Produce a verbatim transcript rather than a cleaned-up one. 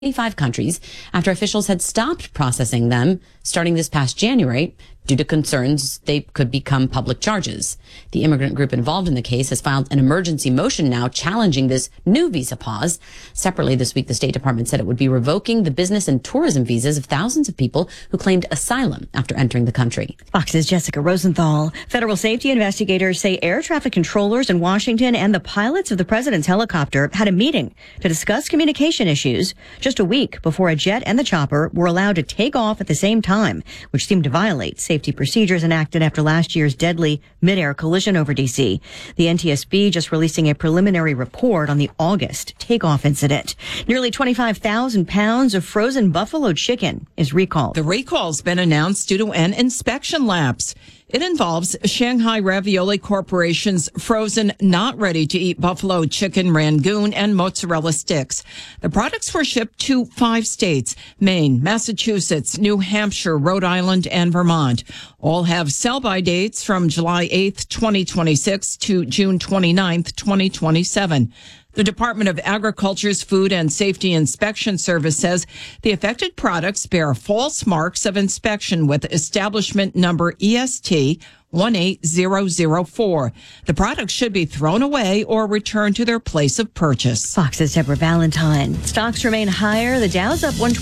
eighty-five countries after officials had stopped processing them starting this past January due to concerns they could become public charges. The immigrant group involved in the case has filed an emergency motion now challenging this new visa pause. Separately this week, the State Department said it would be revoking the business and tourism visas of thousands of people who claimed asylum after entering the country. Fox's Jessica Rosenthal. Federal safety investigators say air traffic controllers in Washington and the pilots of the president's helicopter had a meeting to discuss communication issues just a week before a jet and the chopper were allowed to take off at the same time, which seemed to violate safety procedures enacted after last year's deadly mid-air collision over D C. The N T S B just releasing a preliminary report on the August takeoff incident. Nearly twenty-five thousand pounds of frozen buffalo chicken is recalled. The recall's been announced due to an inspection lapse. It involves Shanghai Ravioli Corporation's frozen, not ready to eat buffalo chicken rangoon and mozzarella sticks. The products were shipped to five states: Maine, Massachusetts, New Hampshire, Rhode Island, and Vermont. All have sell-by dates from July eighth, twenty twenty-six to June twenty-ninth, twenty twenty-seven. The Department of Agriculture's Food and Safety Inspection Service says the affected products bear false marks of inspection with establishment number E S T one eight zero zero four. The products should be thrown away or returned to their place of purchase. Fox's Deborah Valentine. Stocks remain higher. The Dow's up one